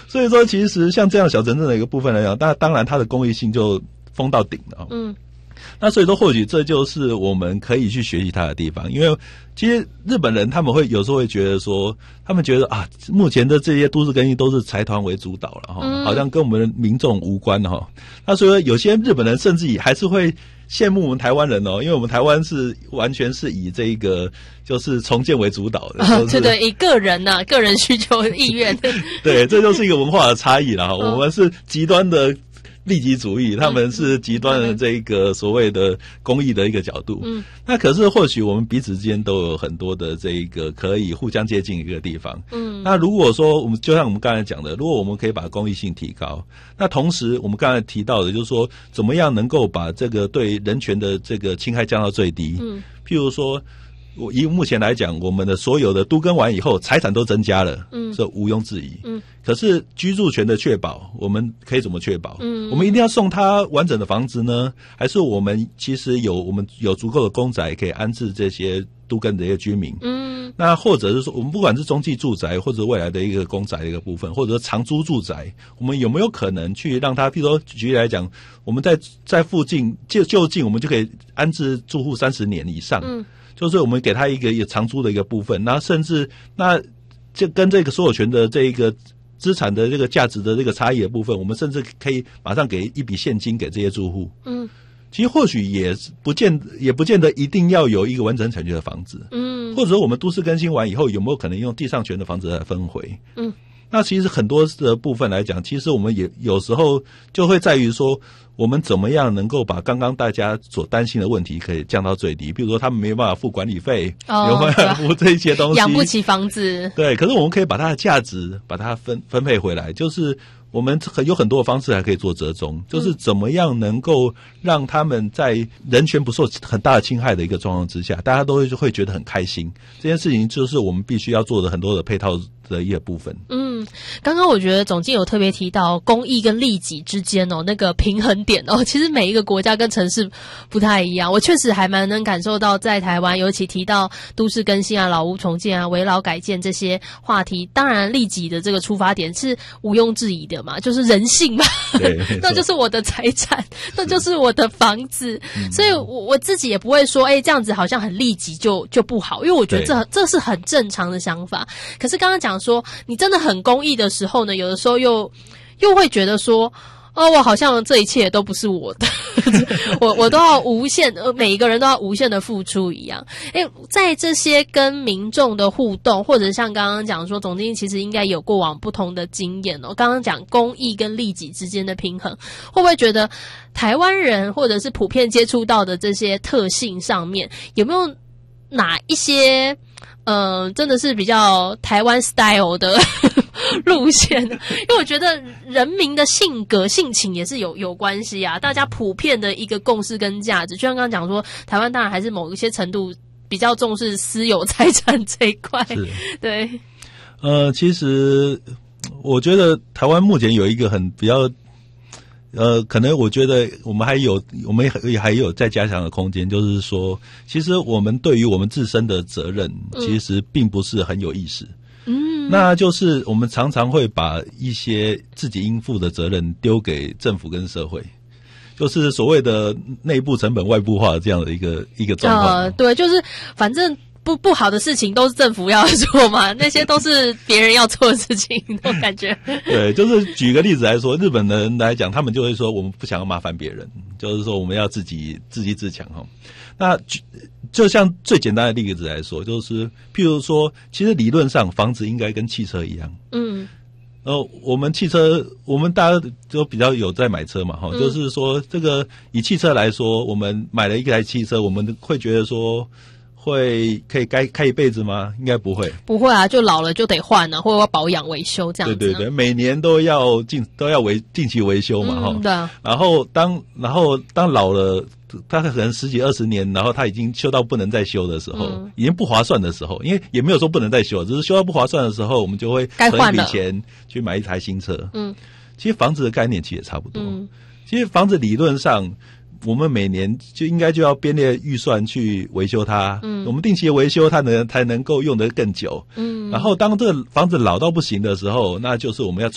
所以说其实像这样小城镇的一个部分来讲，当然它的公益性就封到顶了。那所以说或许这就是我们可以去学习它的地方，因为其实日本人他们会有时候会觉得说，他们觉得啊，目前的这些都市更新都是财团为主导了哈，好像跟我们的民众无关哈。那所以说有些日本人甚至还是会羡慕我们台湾人哦，因为我们台湾是完全是以这个就是重建为主导的， 对对，以个人个人需求意愿， 对，这就是一个文化的差异啦。我们是极端的利己主义，他们是极端的这个所谓的公益的一个角度。那可是或许我们彼此之间都有很多的这个可以互相接近一个地方。那如果说我们就像我们刚才讲的，如果我们可以把公益性提高，那同时我们刚才提到的就是说怎么样能够把这个对人权的这个侵害降到最低。譬如说以目前来讲，我们的所有的都更完以后财产都增加了，这毋庸置疑。可是居住权的确保，我们可以怎么确保？我们一定要送他完整的房子呢，还是我们其实我们有足够的公宅可以安置这些都更的一些居民？那或者是说，我们不管是中继住宅或者未来的一个公宅的一个部分，或者是长租住宅，我们有没有可能去让他，譬如说举例来讲，我们在附近就近我们就可以安置住户30年以上。就是我们给他一个长租的一个部分，然后甚至那就跟这个所有权的这一个资产的这个价值的这个差异的部分，我们甚至可以马上给一笔现金给这些住户。其实或许也不见得一定要有一个完整产权的房子。或者说我们都市更新完以后，有没有可能用地上权的房子来分回？那其实很多的部分来讲，其实我们也有时候就会在于说，我们怎么样能够把刚刚大家所担心的问题可以降到最低，比如说他们没有办法付管理费，没有办法付这些东西， 养不起房子。 对，可是我们可以把它的价值把它分配回来，就是我们有很多的方式还可以做折中，就是怎么样能够让他们在人权不受很大的侵害的一个状况之下，大家都会觉得很开心。这件事情就是我们必须要做的很多的配套的一个部分。 刚刚我觉得总经有特别提到公益跟利己之间那个平衡点其实每一个国家跟城市不太一样。我确实还蛮能感受到，在台湾尤其提到都市更新老屋重建危老改建这些话题，当然利己的这个出发点是毋庸置疑的嘛，就是人性嘛，那就是我的财产，那就是我的房子，所以我自己也不会说这样子好像很利己就不好，因为我觉得这是很正常的想法。可是刚刚讲说你真的很公益的时候呢，有的时候又会觉得说我好像这一切都不是我的我都要无限每一个人都要无限的付出一样。在这些跟民众的互动，或者像刚刚讲说总经理其实应该有过往不同的经验刚刚讲公益跟利己之间的平衡，会不会觉得台湾人或者是普遍接触到的这些特性上面，有没有哪一些真的是比较台湾 style 的路线？因为我觉得人民的性格性情也是有关系啊，大家普遍的一个共识跟价值，就像刚刚讲说台湾当然还是某一些程度比较重视私有财产这一块。对， 其实我觉得台湾目前有一个比较可能我觉得我们还有再加强的空间，就是说其实我们对于我们自身的责任其实并不是很有意识。那就是我们常常会把一些自己应负的责任丢给政府跟社会，就是所谓的内部成本外部化这样的一个状况。 对，就是反正不好的事情都是政府要做嘛，那些都是别人要做的事情，那种感觉。对， 就是举个例子来说，日本人来讲，他们就会说我们不想要麻烦别人，就是说我们要自己自强哈。那就像最简单的例子来说，就是譬如说，其实理论上房子应该跟汽车一样。我们汽车，我们大家都比较有在买车嘛哈，就是说这个以汽车来说，我们买了一台汽车，我们会觉得说可以开一辈子吗？应该不会。不会啊，就老了就得换啊，或者要保养维修这样子。 对，每年都要定期维修嘛哈。 对啊。 然后当老了，他可能10几20年，然后他已经修到不能再修的时候，已经不划算的时候，因为也没有说不能再修，只是修到不划算的时候，我们就会存一笔钱去买一台新车。其实房子的概念其实也差不多。其实房子理论上，我们每年就应该就要编列预算去维修它。我们定期的维修它才能够用得更久。然后当这个房子老到不行的时候，那就是我们要